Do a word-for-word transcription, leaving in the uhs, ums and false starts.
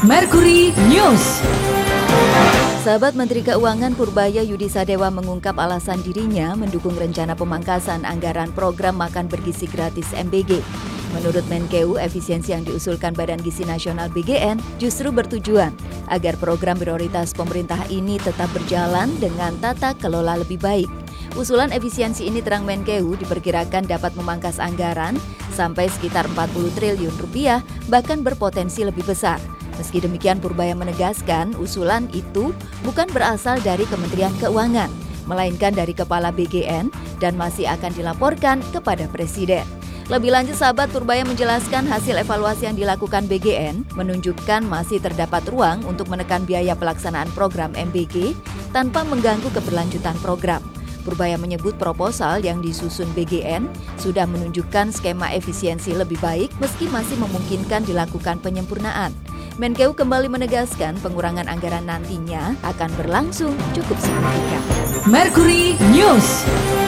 Mercury News. Sahabat Menteri Keuangan Purbaya Yudisadewa mengungkap alasan dirinya mendukung rencana pemangkasan anggaran program makan bergizi gratis M B G. Menurut Menkeu, efisiensi yang diusulkan Badan Gizi Nasional B G N justru bertujuan agar program prioritas pemerintah ini tetap berjalan dengan tata kelola lebih baik. Usulan efisiensi ini, terang Menkeu, diperkirakan dapat memangkas anggaran sampai sekitar empat puluh triliun rupiah, bahkan berpotensi lebih besar. Meski demikian, Purbaya menegaskan usulan itu bukan berasal dari Kementerian Keuangan, melainkan dari Kepala B G N dan masih akan dilaporkan kepada Presiden. Lebih lanjut, sahabat, Purbaya menjelaskan hasil evaluasi yang dilakukan B G N menunjukkan masih terdapat ruang untuk menekan biaya pelaksanaan program M B G tanpa mengganggu keberlanjutan program. Purbaya menyebut proposal yang disusun B G N sudah menunjukkan skema efisiensi lebih baik meski masih memungkinkan dilakukan penyempurnaan. Menkeu kembali menegaskan pengurangan anggaran nantinya akan berlangsung cukup signifikan. Mercury News.